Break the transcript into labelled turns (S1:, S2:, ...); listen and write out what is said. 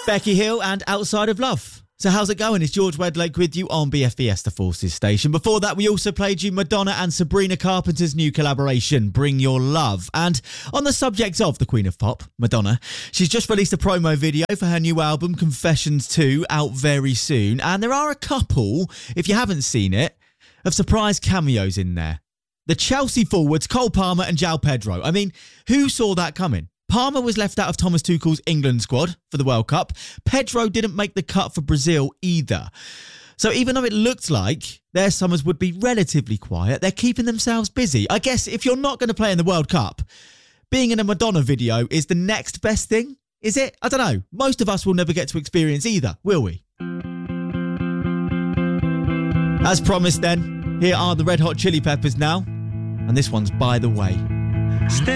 S1: Becky Hill and Outside of Love. So how's it going? It's George Wedlake with you on BFBS, the Forces station. Before that, we also played you Madonna and Sabrina Carpenter's new collaboration, Bring Your Love. And on the subject of the Queen of Pop, Madonna, she's just released a promo video for her new album, Confessions 2, out very soon. And there are a couple, if you haven't seen it, of surprise cameos in there. The Chelsea forwards, Cole Palmer and João Pedro. I mean, who saw that coming? Palmer was left out of Thomas Tuchel's England squad for the World Cup. Pedro didn't make the cut for Brazil either. So even though it looked like their summers would be relatively quiet, they're keeping themselves busy. I guess if you're not going to play in the World Cup, being in a Madonna video is the next best thing, is it? I don't know. Most of us will never get to experience either, will we? As promised then, here are the Red Hot Chili Peppers now. And this one's By the Way.